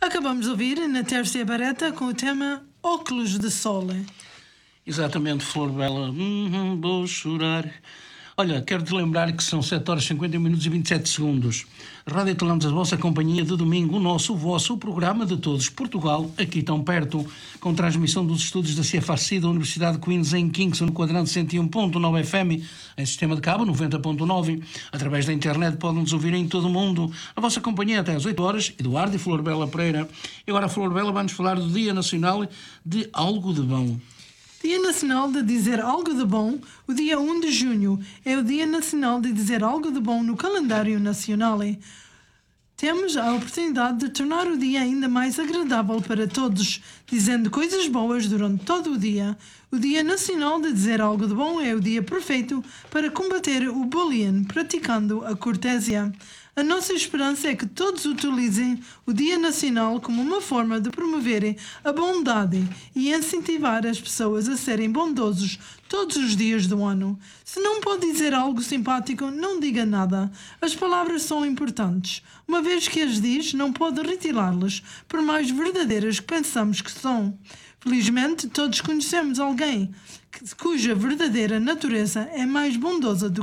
Acabamos de ouvir na Tércia Barreta com o tema Óculos de Sol. Exatamente, Flor Bela. Vou chorar. Olha, quero-te lembrar que são 7 horas 50 minutos e 27 segundos. Rádio Talantes, a vossa companhia de domingo, o vosso programa de todos. Portugal, aqui tão perto, com transmissão dos estudos da CFAC da Universidade de Queen's em Kingston, no quadrante 101.9 FM, em sistema de cabo 90.9. Através da internet podem-nos ouvir em todo o mundo. A vossa companhia até às 8 horas, Eduardo e Flor Bela Pereira. E agora a Flor Bela vai-nos falar do Dia Nacional de Algo de Bom. Dia Nacional de Dizer Algo de Bom, o dia 1 de junho, é o Dia Nacional de Dizer Algo de Bom no calendário nacional. Temos a oportunidade de tornar o dia ainda mais agradável para todos, dizendo coisas boas durante todo o dia. O Dia Nacional de Dizer Algo de Bom é o dia perfeito para combater o bullying, praticando a cortésia. A nossa esperança é que todos utilizem o Dia Nacional como uma forma de promoverem a bondade e incentivar as pessoas a serem bondosos todos os dias do ano. Se não pode dizer algo simpático, não diga nada. As palavras são importantes. Uma vez que as diz, não pode retirá-las, por mais verdadeiras que pensamos que são. Felizmente, todos conhecemos alguém cuja verdadeira natureza é mais bondosa do